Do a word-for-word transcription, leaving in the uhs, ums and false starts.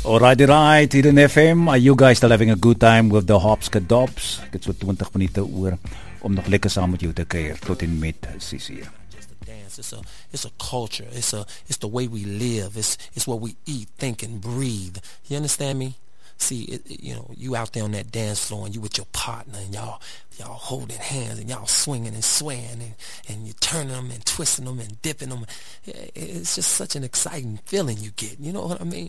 Alright, right, hier in F M. Are you guys still having a good time with the Hops Kadobs? Ek het so twintig minute oor om nog lekker saam met jou te kuier tot en met ses uur. It's a, it's a culture. It's a, it's the way we live. It's, it's what we eat, think, and breathe. You understand me? See, it, it, you know, you out there on that dance floor and you with your partner and y'all, y'all holding hands and y'all swinging and swaying and, and you turning them and twisting them and dipping them. It's just such an exciting feeling you get. You know what I mean?